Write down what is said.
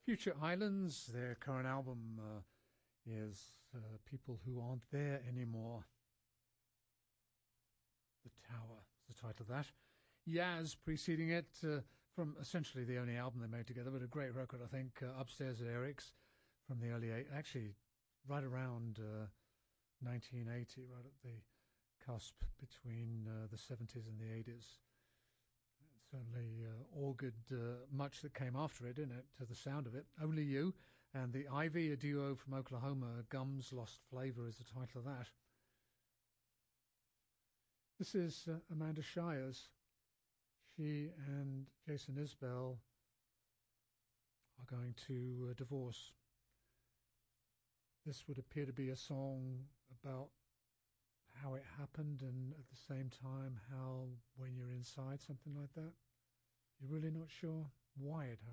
Future Islands, their current album is People Who Aren't There Anymore. The Tower is the title of that. Yaz preceding it, from essentially the only album they made together, but a great record, I think, Upstairs at Eric's from the early actually right around 1980, right at the cusp between the 70s and the 80s. Certainly augured much that came after it, didn't it, to the sound of it. Only You and the Ivy, a duo from Oklahoma. Gums Lost Flavor is the title of that. This is Amanda Shires. She and Jason Isbell are going to divorce. This would appear to be a song about how it happened and at the same time how when you're inside, something like that. You're really not sure why it